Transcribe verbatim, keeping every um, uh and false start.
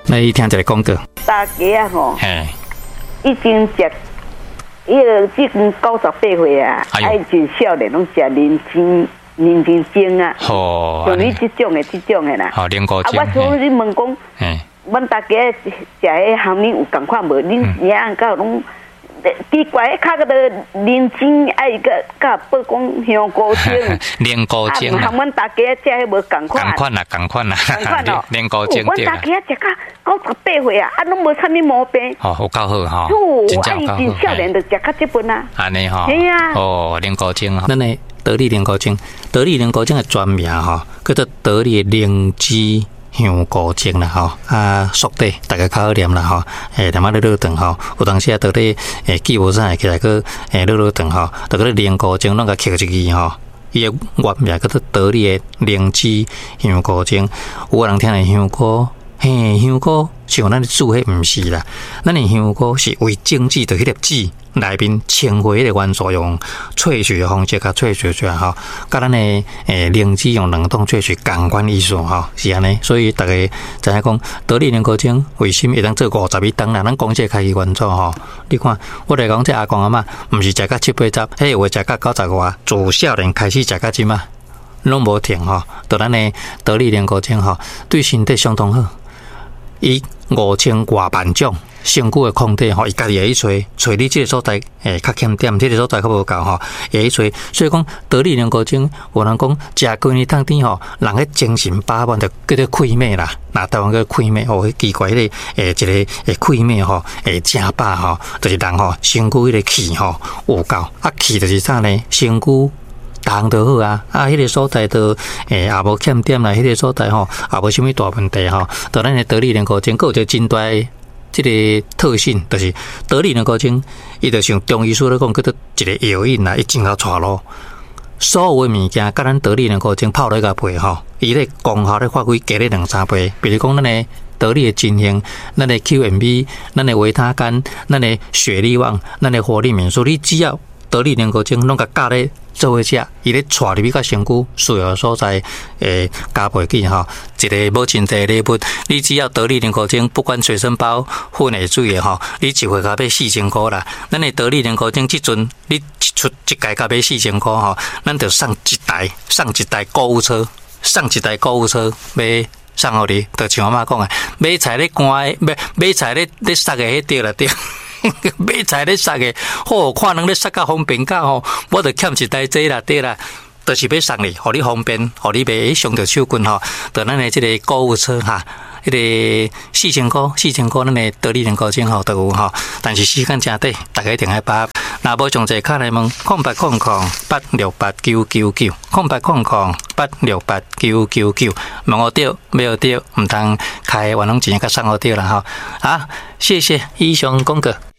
来听一个广告。 大家啊吼， 嘿， 已经食，迄个已经九十八岁啊，爱真少年拢食人参、人参精啊， 好， 像你这种的、这种的啦。 好，莲菇精。 啊，我所以你问讲， 嘿， 阮大家食迄含你有共款无？恁爷按到拢。奇怪，较个的人参爱个甲报讲香菇精， 莲菇精啊，含阮大家食迄无共款。 共款啦，共款啦， 共款哦。 莲菇精对啦。 阮大家食到九十八岁啊，啊，拢无啥物毛病。 哦，有够好哈。 哦，啊，伊真少年就食较这本啊。 安尼哈。 系啊。 哦，莲菇精哈。咱的得力莲菇精，得力莲菇精的专名哈，叫做得力灵芝香菇精啦吼，啊，缩底大家较好念啦吼，诶，念啊落落长吼，有当时啊，到底诶记无啥起来个诶落落长吼，到个莲菇精拢甲刻一字吼，伊个原名叫做得力的灵芝香菇精，有个人听的香菇。嘿，香菇像咱煮迄毋是啦，咱的香菇是为精制，就迄粒籽内面清灰迄个原作用萃取的方式甲萃取出来吼，甲咱的诶灵芝用冷冻萃取共款意思吼，是安尼。所以大家知影讲得力莲菇精为什么会当做五十米当啦？咱讲这开始原作吼，你看我来讲这阿公阿嬷，毋是食到七八十，迄会食到九十外，自少年开始食到即嘛，拢无停吼。就咱的得力莲菇精吼，对身体相当好。伊五千外万种身躯的抗体吼，伊家己会去找，找你这个所在诶较欠点，这个所在较无够吼，会去找。所以讲得力莲菇精，有人讲食几年当天吼，人迄精神饱满就叫做溃灭啦。那台湾叫溃灭哦，奇怪迄个诶一个诶溃灭吼，诶正饱吼，就是人吼身躯迄个气吼有够，啊气就是啥呢？身躯。当就好啊，啊，迄、那个所在都诶也无欠点啦，迄、那个所在吼也无啥物大问题吼。就咱的得力莲菇精，佫有一个真大即个特性，就是得力莲菇精，伊就像中医师咧讲，叫做一个药引啦，伊真好带路。所有的物件，甲咱得力莲菇精泡落甲配吼，伊咧功效咧发挥加咧两三倍。比如讲，咱的得力的精型，咱的 Q M B， 咱的维他甘，咱的血力旺，咱的活力敏素，你只要得力莲菇精拢甲加咧。做伙食，伊咧带入去甲身躯需要所在，诶，加倍剂吼，一个无真济礼物，你只要得力莲菇精，不管随身包、粉的、水的吼，你一回甲要四千块啦。咱的得力莲菇精，即阵你一出一届甲要四千块吼，咱就送一台，送一台购物车，送一台购物车，要送互你，就像我妈讲的，买菜咧赶的，买买菜咧咧杀的迄对啦对。买菜咧杀嘅，好看人咧杀甲方便甲吼，我就欠一台这啦，对啦，就是要送你，互你方便，互你袂伤着手棍吼。就咱的这个购物车哈，迄、那个四千块，四千块，咱的得力莲菇精吼都有吼。但是时间真短，大家一定要把握。若无上侪卡来问，空八空空八六八九九九，空八空空八六八九九九，问我对，没有对，唔通开玩弄钱甲送我对啦吼。啊，谢谢以上讲过。